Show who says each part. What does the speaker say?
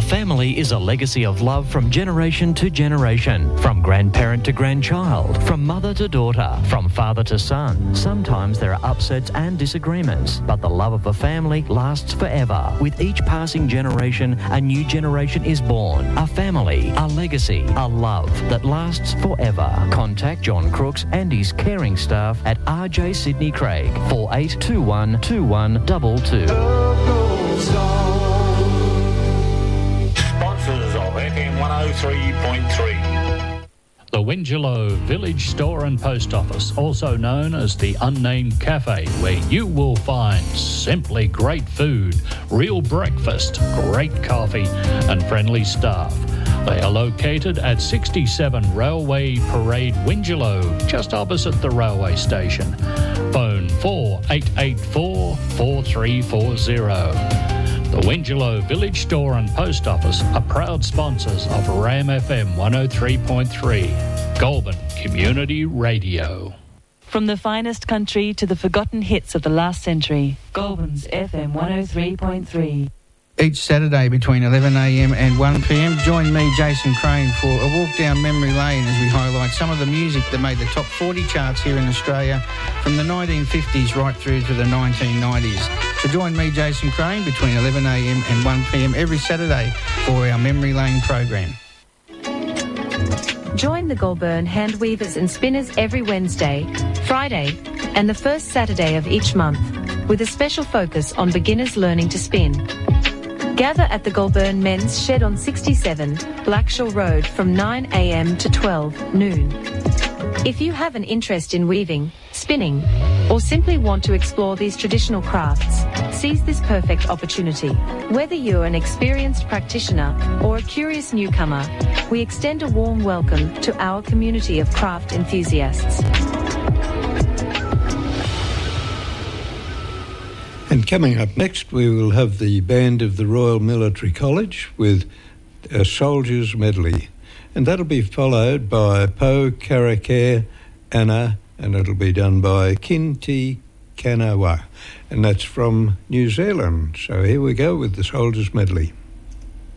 Speaker 1: family is a legacy of love from generation to generation, from grandparent to grandchild, from mother to daughter, from father to son. Sometimes there are upsets and disagreements, but the love of a family lasts forever. With each passing generation, a new generation is born. A family, a legacy, a love that lasts forever. Contact John Crooks and his caring staff at RJ Sydney Craig, 4821 2122.
Speaker 2: Sponsors of FM 103.3.
Speaker 3: The Wingelow Village Store and Post Office, also known as the Unnamed Cafe, where you will find simply great food, real breakfast, great coffee and friendly staff. They are located at 67 Railway Parade, Wingelow, just opposite the railway station. Phone 4884 4340. The Wingelow Village Store and Post Office are proud sponsors of RAM FM 103.3, Goulburn Community Radio.
Speaker 4: From the finest country to the forgotten hits of the last century, Goulburn's FM 103.3.
Speaker 5: Each Saturday between 11am and 1pm, join me, Jason Crane, for a walk down memory lane as we highlight some of the music that made the top 40 charts here in Australia from the 1950s right through to the 1990s. So join me, Jason Crane, between 11am and 1pm every Saturday for our Memory Lane program.
Speaker 6: Join the Goulburn handweavers and spinners every Wednesday, Friday and the first Saturday of each month, with a special focus on beginners learning to spin. Gather at the Goulburn Men's Shed on 67 Blackshaw Road from 9am to 12 noon. If you have an interest in weaving, spinning, or simply want to explore these traditional crafts, seize this perfect opportunity. Whether you're an experienced practitioner or a curious newcomer, we extend a warm welcome to our community of craft enthusiasts.
Speaker 7: And coming up next, we will have the band of the Royal Military College with a Soldiers Medley. And that'll be followed by Po Karakare Anna, and it'll be done by Kinti Kanawa. And that's from New Zealand. So here we go with the Soldiers Medley.